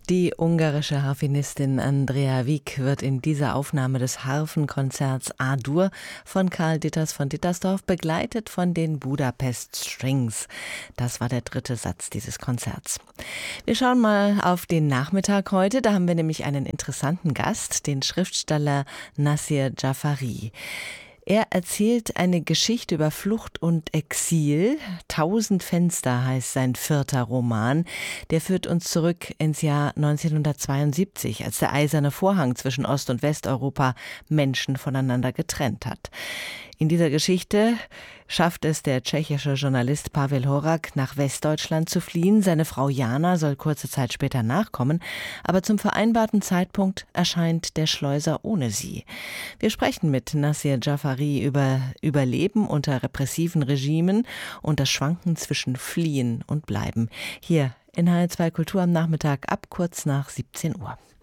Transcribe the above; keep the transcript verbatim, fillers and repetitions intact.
Die ungarische Harfenistin Andrea Wieck wird in dieser Aufnahme des Harfenkonzerts A-Dur von Karl Ditters von Dittersdorf begleitet von den Budapest Strings. Das war der dritte Satz dieses Konzerts. Wir schauen mal auf den Nachmittag heute. Da haben wir nämlich einen interessanten Gast, den Schriftsteller Nassir Jafari. Er erzählt eine Geschichte über Flucht und Exil. Tausend Fenster heißt sein vierter Roman. Der führt uns zurück ins Jahr neunzehnhundertzweiundsiebzig, als der eiserne Vorhang zwischen Ost- und Westeuropa Menschen voneinander getrennt hat. In dieser Geschichte schafft es der tschechische Journalist Pavel Horak nach Westdeutschland zu fliehen. Seine Frau Jana soll kurze Zeit später nachkommen, aber zum vereinbarten Zeitpunkt erscheint der Schleuser ohne sie. Wir sprechen mit Nassir Jafari über Überleben unter repressiven Regimen und das Schwanken zwischen Fliehen und Bleiben. Hier in H R zwei Kultur am Nachmittag ab kurz nach siebzehn Uhr.